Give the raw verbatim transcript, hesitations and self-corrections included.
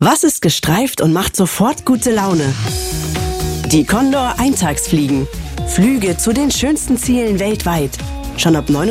Was ist gestreift und macht sofort gute Laune? Die Condor Eintagsfliegen. Flüge zu den schönsten Zielen weltweit. Schon ab